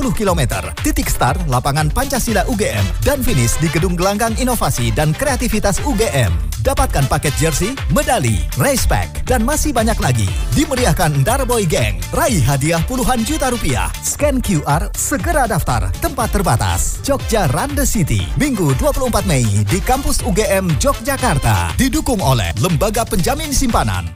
km. Titik start lapangan Pancasila UGM dan finish di Gedung Gelanggang Inovasi dan Kreativitas UGM. Dapatkan paket jersey, medali, race pack, dan masih banyak lagi. Dimeriahkan Darboy Gang. Raih hadiah puluhan juta rupiah. Scan QR, segera daftar. Tempat terbatas. Jogja Run the City. Minggu 24 Mei di kampus UGM Yogyakarta. Didukung oleh Lembaga Penjamin Simpanan.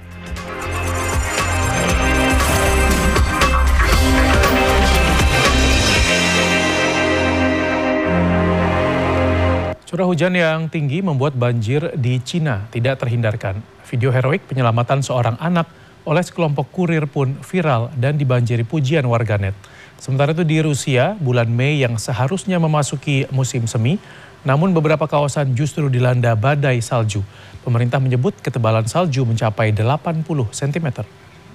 Curah hujan yang tinggi membuat banjir di Cina tidak terhindarkan. Video heroik penyelamatan seorang anak oleh sekelompok kurir pun viral dan dibanjiri pujian warganet. Sementara itu di Rusia, bulan Mei yang seharusnya memasuki musim semi, namun beberapa kawasan justru dilanda badai salju. Pemerintah menyebut ketebalan salju mencapai 80 cm.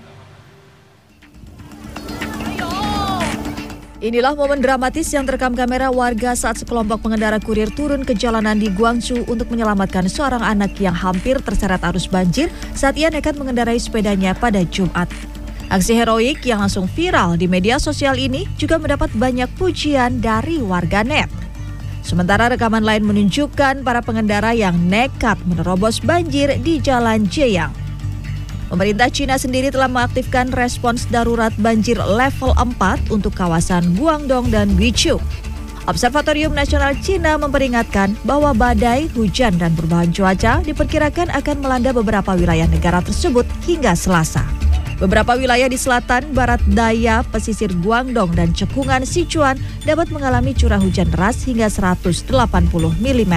Inilah momen dramatis yang terekam kamera warga saat sekelompok pengendara kurir turun ke jalanan di Guangzhou untuk menyelamatkan seorang anak yang hampir terseret arus banjir saat ia nekat mengendarai sepedanya pada Jumat. Aksi heroik yang langsung viral di media sosial ini juga mendapat banyak pujian dari warganet. Sementara rekaman lain menunjukkan para pengendara yang nekat menerobos banjir di Jalan Jieyang. Pemerintah Cina sendiri telah mengaktifkan respons darurat banjir level 4 untuk kawasan Guangdong dan Guizhou. Observatorium Nasional Cina memperingatkan bahwa badai, hujan, dan perubahan cuaca diperkirakan akan melanda beberapa wilayah negara tersebut hingga Selasa. Beberapa wilayah di selatan, barat daya, pesisir Guangdong, dan cekungan Sichuan dapat mengalami curah hujan deras hingga 180 mm.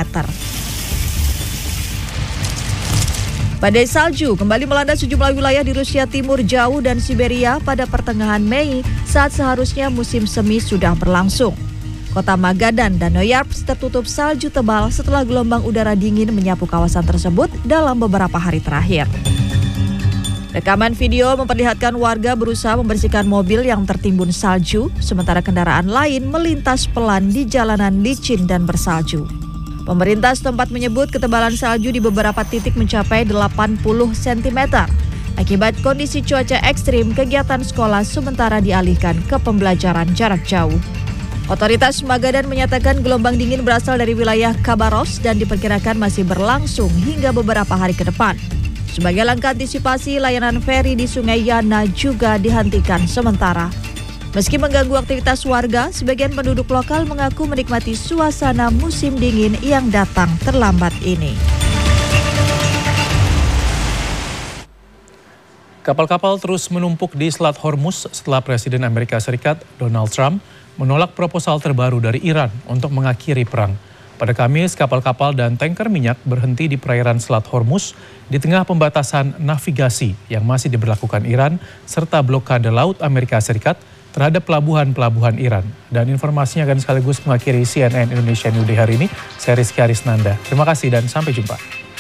Badai salju kembali melanda sejumlah wilayah di Rusia Timur jauh dan Siberia pada pertengahan Mei saat seharusnya musim semi sudah berlangsung. Kota Magadan dan Noyarsk tertutup salju tebal setelah gelombang udara dingin menyapu kawasan tersebut dalam beberapa hari terakhir. Rekaman video memperlihatkan warga berusaha membersihkan mobil yang tertimbun salju, sementara kendaraan lain melintas pelan di jalanan licin dan bersalju. Pemerintah setempat menyebut ketebalan salju di beberapa titik mencapai 80 cm. Akibat kondisi cuaca ekstrim, kegiatan sekolah sementara dialihkan ke pembelajaran jarak jauh. Otoritas Magadan menyatakan gelombang dingin berasal dari wilayah Khabarovsk dan diperkirakan masih berlangsung hingga beberapa hari ke depan. Sebagai langkah antisipasi, layanan feri di Sungai Yana juga dihentikan sementara. Meski mengganggu aktivitas warga, sebagian penduduk lokal mengaku menikmati suasana musim dingin yang datang terlambat ini. Kapal-kapal terus menumpuk di Selat Hormuz setelah Presiden Amerika Serikat Donald Trump menolak proposal terbaru dari Iran untuk mengakhiri perang. Pada Kamis, kapal-kapal dan tanker minyak berhenti di perairan Selat Hormuz di tengah pembatasan navigasi yang masih diberlakukan Iran serta blokade laut Amerika Serikat terhadap pelabuhan-pelabuhan Iran. Dan informasinya akan sekaligus mengakhiri CNN Indonesia New Day hari ini. Saya Rizky Arisnanda. Terima kasih dan sampai jumpa.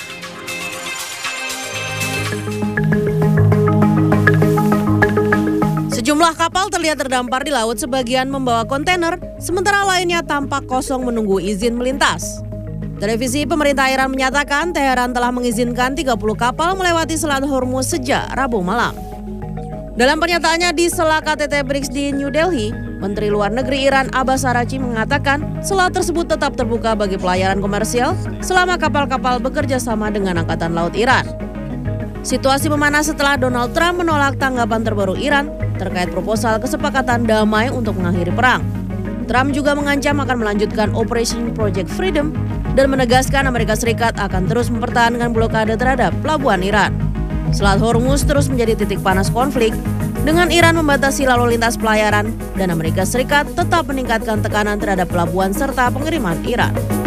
Sejumlah kapal terlihat terdampar di laut, sebagian membawa kontainer, sementara lainnya tampak kosong menunggu izin melintas. Televisi pemerintah Iran menyatakan Teheran telah mengizinkan 30 kapal melewati Selat Hormuz sejak Rabu malam. Dalam pernyataannya di sela KTT BRICS di New Delhi, Menteri Luar Negeri Iran Abbas Araghchi mengatakan selat tersebut tetap terbuka bagi pelayaran komersial selama kapal-kapal bekerja sama dengan Angkatan Laut Iran. Situasi memanas setelah Donald Trump menolak tanggapan terbaru Iran terkait proposal kesepakatan damai untuk mengakhiri perang. Trump juga mengancam akan melanjutkan Operation Project Freedom dan menegaskan Amerika Serikat akan terus mempertahankan blokade terhadap pelabuhan Iran. Selat Hormuz terus menjadi titik panas konflik, dengan Iran membatasi lalu lintas pelayaran dan Amerika Serikat tetap meningkatkan tekanan terhadap pelabuhan serta pengiriman Iran.